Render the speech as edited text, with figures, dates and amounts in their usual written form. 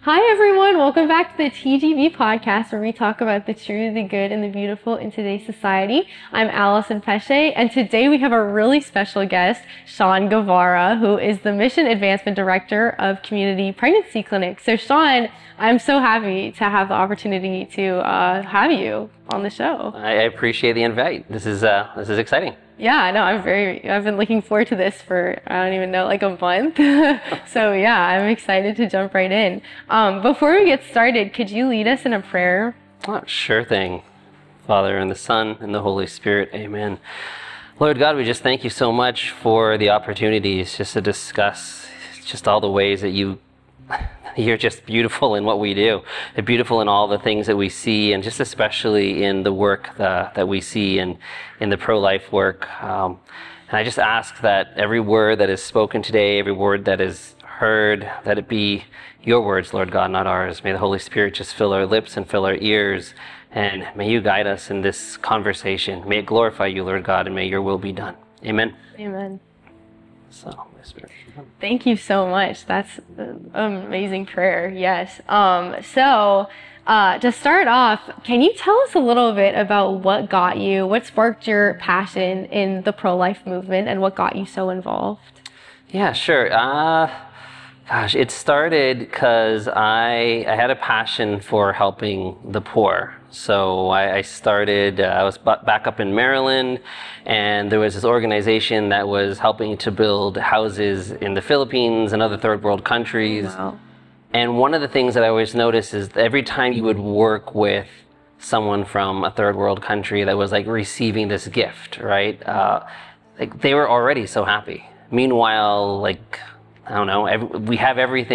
Hi everyone, welcome back to the TGB podcast where we talk about the true, the good, and the beautiful in today's society. I'm Allison Pesce, and today we have a really special guest, Sean Guevara, who is the Mission Advancement Director of Community Pregnancy Clinic. So Sean, I'm so happy to have the opportunity to have you on the show. I appreciate the invite. This is exciting. Yeah, no, I've been looking forward to this for, I don't even know, like a month. So yeah, I'm excited to jump right in. Before we get started, could you lead us in a prayer? Oh, sure thing. Father, and the Son, and the Holy Spirit, amen. Lord God, we just thank you so much for the opportunities just to discuss just all the ways that you're just beautiful in what we do. You're beautiful in all the things that we see, and just especially in the work that we see in the pro-life work. And I just ask that every word that is spoken today, every word that is heard, that it be your words, Lord God, not ours. May the Holy Spirit just fill our lips and fill our ears, and may you guide us in this conversation. May it glorify you, Lord God, and may your will be done. Amen. Amen. So, my Spirit. Thank you so much. That's an amazing prayer. Yes. To start off, can you tell us a little bit about what sparked your passion in the pro-life movement and what got you so involved? Yeah, sure. It started because I had a passion for helping the poor. So I was back up in Maryland, and there was this organization that was helping to build houses in the Philippines and other third world countries. Wow. And one of the things that I always noticed is every time you would work with someone from a third world country that was like receiving this gift, right? Like they were already so happy. Meanwhile, like, I don't know, we have everything